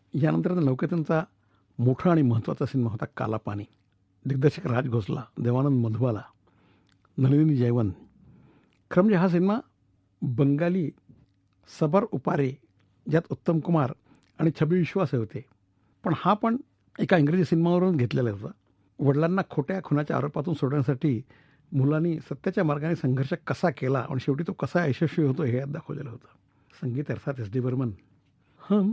यानंतर लवकर त्यांचा मोठा आणि महत्त्वाचा सिनेमा होता काला पानी. दिग्दर्शक राज घोसला, देवानंद मधुबाला, नलिनी जयवंत. खरं म्हणजे हा सिनेमा बंगाली सबर उपारे, ज्यात उत्तम कुमार आणि छबी विश्वास होते. हा पण एका इंग्रजी सिनेमावरून घेतलेला होता. वडिलांना खोट्या खुनाच्या आरोपातून सोडण्यासाठी मुलांनी सत्याच्या मार्गाने संघर्ष कसा केला आणि शेवटी तो कसा यशस्वी होतो हे यात दाखवलेलं होतं. संगीत अर्थात एस डी बर्मन. हम